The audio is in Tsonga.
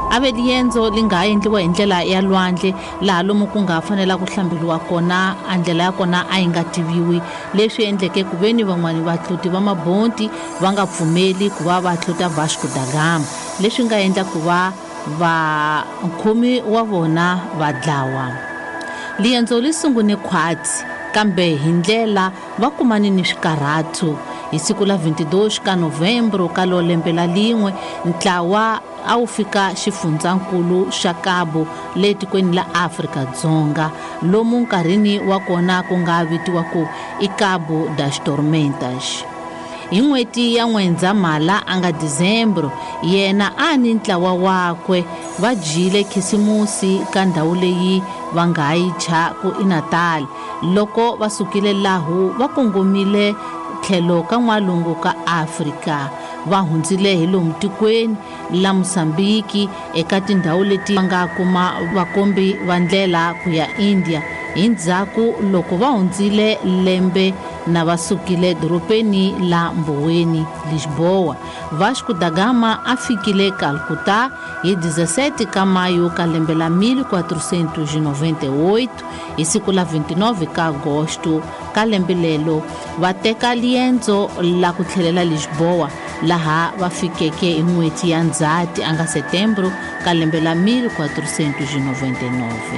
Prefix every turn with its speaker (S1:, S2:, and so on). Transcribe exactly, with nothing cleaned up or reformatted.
S1: a ve liendzo li nga endliwa hi ndlela ya lwandle laha lomu ku nga fanela ku hlambeliwa kona a ndlela ya kona a yi nga tiviwi, leswi endleke ku ve ni van'wani vatluti va mabonti va nga pfumeli ku va va tluta Vasco da Gama, leswi nga endla ku va vakhomi wa vona va dlawa. Liendzo li sungune khwatsi kambe hi ndlela va kumane ni swikarhathu. Hi siku la twenty-two ka Novembro ka lo lembe la lin'we ntlawa a wu fika xifundzankulu xa Cabo le tikweni la Afrika-Dzonga lomu nkarhini wa kona ku nga vitiwa ku i Cabo das Tormentas. Hi n'hweti ya N'wendzamhala a nga December yena a ni ntlawa wakwe va jile khisimusi ka ndhawu leyi va nga yi thya ku i Natal. Loko va sukile lahu va kongomile tlhelo ka n'walungu ka Afrika, va hundzile hi lomu tikweni la Mosambiki eka tindhawu leti va nga kuma vakombi va ndlela ku ya India. Hi ndzhaku loko va hundzile lembe na va sukile doropeni la Mboweni, Lisboa, Vasco da Gama a fikile Calcutta hi dezessete ka Mayu ka lembe la mille quatrocentos e noventa e oito. Hi siku la twenty-nine ka Agosto ka lembe lelo va teka liendzo la ku tlhelela Lisboa laha va fikeke hi n'hweti ya Ndzhati a nga Setembro ka lembe la mille quatrocentos e noventa e nove.